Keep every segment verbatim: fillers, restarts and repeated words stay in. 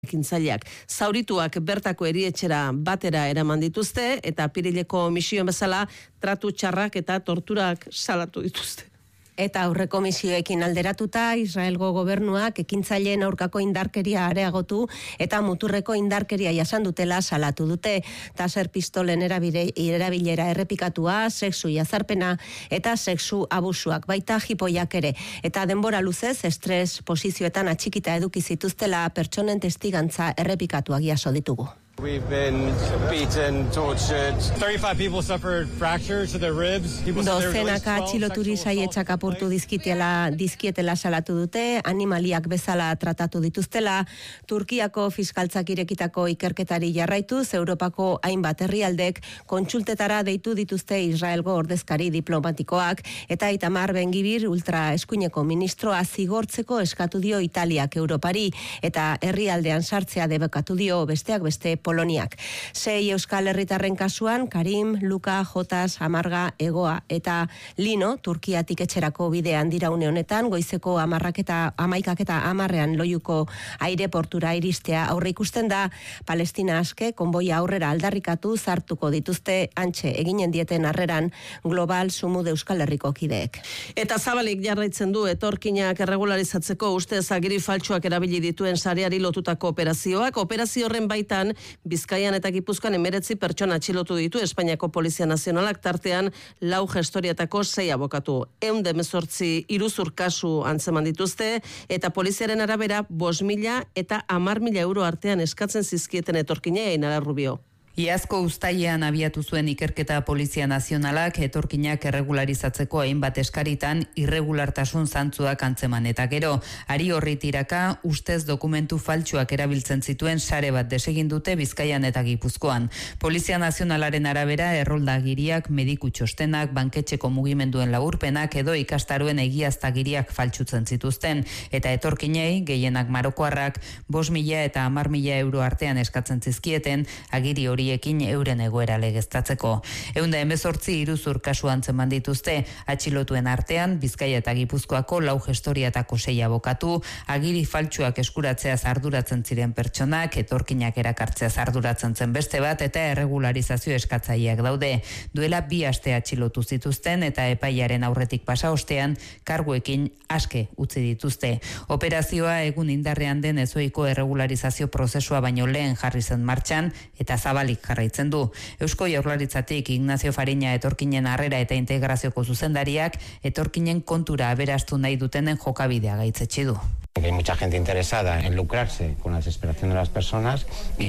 ekintzaileak. Zaurituak bertako erietxera batera eraman dituzte eta apirileko misio bezala tratu txarrak eta torturak salatu dituzte. Eta aurreko misioekin alderatuta, Israelgo gobernuak ekintzaileen aurkako indarkeria areagotu eta muturreko indarkeria jasan dutela salatu dute. Taser pistolen erabilera errepikatua, sexu jazarpena eta sexu abusuak, baita jipoiak ere. Eta denbora luzez, estres posizioetan atxikita eduki zituztela pertsonen testigantza errepikatuak jaso ditugu. We've been beaten, tortured. thirty-five people suffered fractures to their ribs. Dozenaka atxiloturi saietzak apurtu dizkietela, dizkietela salatu dute, animaliak bezala tratatu dituztela, Turkiako fiskaltzak irekitako ikerketari jarraituz, Europako hainbat herrialdek kontsultetara deitu dituzte Israelgo ordezkari diplomatikoak, eta Itamar Ben-Gvir ultra eskuineko ministroa zigortzeko eskatu dio Italiak Europari, eta herrialdean sartzea debekatu dio besteak beste Poloniak. Sei Euskal Herritarren kasuan, Karim, Luka, Jotas, Amarga, Egoa eta Lino, Turkiatik etxerako bidean dira une honetan, goizeko amarrak eta amaikak eta amarrean loiuko aireportura iristea aurre ikusten da, Palestina aske, konboia aurrera aldarrikatu zartuko dituzte antxe eginen dieten harreran Global Sumud Euskal Herriko kideek. Eta zabalik jarraitzen du etorkinak erregularizatzeko ustez agiri faltsuak erabili dituen sareari lotutako operazioak, operazio horren baitan Bizkaian eta Gipuzkoan emeretzi pertsona atxilotu ditu Espainiako Polizia Nazionalak, tartean lau gestoriatako sei abokatu. Ehun eta hemezortzi iruzur kasu antzeman dituzte eta poliziaren arabera bost mila eta hamar mila euro artean eskatzen zizkieten etorkinei. Ainara Rubio. Iazko uztailean abiatu zuen ikerketa Polizia Nazionalak etorkinak erregularizatzeko hainbat eskaritan irregulartasun zantzuak antzeman eta gero. Ari horri tiraka ustez dokumentu faltsuak erabiltzen zituen sare bat desegin dute Bizkaian eta Gipuzkoan. Polizia Nazionalaren arabera erroldagiriak, mediku txostenak, banketxeko mugimenduen laburpenak edo ikastaroen egiaztagiriak faltsutzen zituzten eta etorkinei, gehienak marokoarrak, bost mila eta hamar mila euro artean eskatzen zizkieten agiri hori ekin euren egoera legeztatzeko. Ehun eta hemezortzi iruzur kasu antzeman dituzte, atxilotuen artean Bizkaia eta Gipuzkoako lau gestoriatako sei abokatu, agiri faltsuak eskuratzeaz arduratzen ziren pertsonak, etorkinak erakartzeaz arduratzen zen beste bat eta erregularizazio eskatzaileak daude. Duela bi aste atxilotu zituzten eta epaiaren aurretik pasa ostean karguekin aske utzi dituzte. Operazioa egun indarrean den ezoiko erregularizazio prozesua baino lehen jarri zen martxan eta zabalik jarraitzen du. Eusko Jaurlaritzatik Ignacio Fariña etorkinen harrera eta integrazioko zuzendariak etorkinen kontura aberastu nahi dutenen jokabidea gaitzetsi du. Hay mucha gente interesada en lucrarse con la desesperación de las personas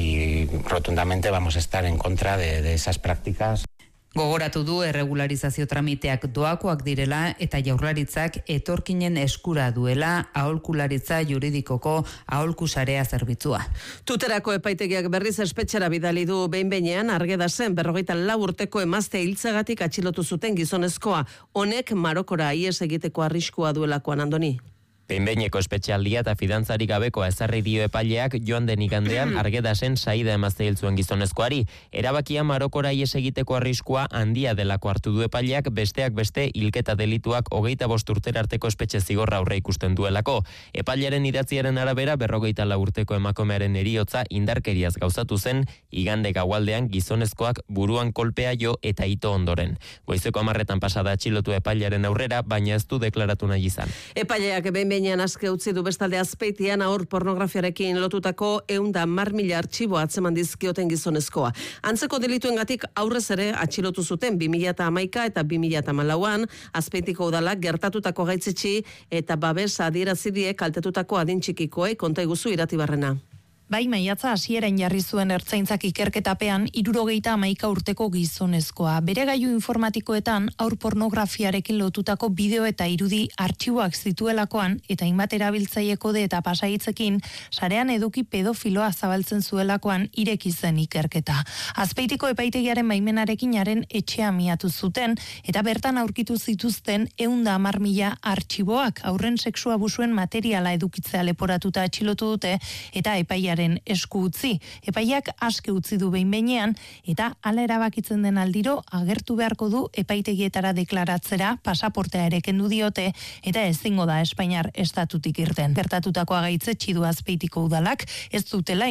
y rotundamente vamos a estar en contra de, de esas prácticas. Gogoratu du erregularizazio tramiteak doakoak direla eta Jaurlaritzak etorkinen eskura duela aholkularitza juridikoko aholkusarea zerbitzua. Tuterako epaitegiak berriz espetxera bidali du behin-behinean Argedasen berrogeita lau urteko emazte hiltzagatik atxilotu zuten gizonezkoa. Honek Marokora ihes egiteko arriskua duelakoan, Andoni. Behin-behineko espetxealdia eta fidantzarik gabeko ezarri dio epaileak joan den igandean Argedasen saida emazte hil zuen gizonezkoari. Erabakia Marokora ihes egiteko arriskua handia delako hartu du epaileak, besteak beste hilketa delituak hogeita bost urtera arteko espetxe zigorra aurre ikusten duelako. Epailearen idatziaren arabera berrogeita lau urteko emakumearen heriotza indarkeriaz gauzatu zen, igande gaualdean gizonezkoak buruan kolpea jo eta ito ondoren. Goizeko hamarretan pasada atxilotu epailearen aurrera, baina ez du deklaratu nahi izan. Epaileak behin behinean aske utzi du bestalde Azpeitian aur pornografiarekin lotutako ehun eta hamar mila artxibo atzeman dizkioten gizonezkoa. Antzeko delituengatik aurrez ere atxilotu zuten bi mila hamaika eta bi mila hamalauan Azpeitiko udalak gertatutako gaitzetsi eta babes adierazi die kaltetutako adin txikikoei, konta iguzu Iratibarrena. Bai, maiatza hasieren jarri zuen ertzaintzak ikerketapean hirurogeita hamaika urteko gizonezkoa. Bere gailu informatikoetan aur pornografiarekin lotutako bideo eta irudi artxiboak zituelakoan eta hainbat erabiltzaile kode eta pasaitzekin sarean eduki pedofiloa zabaltzen zuelakoan ireki zen ikerketa. Azpeitiko epaitegiaren baimenarekin haren etxea miatu zuten eta bertan aurkitu zituzten ehun eta hamar mila artxiboak aurren sexu abusuen materiala edukitzea leporatuta atxilotu dute eta epaiaren epailearen esku utzi. Epaiak aske utzi du behin-behinean eta hala erabakitzen den aldiro agertu beharko du epaitegietara deklaratzera pasaportea ere kendu diote eta ezingo da Espainiar estatutik irten. Gertatutakoa gaitzetsi du Azpeitiko udalak, ez dutela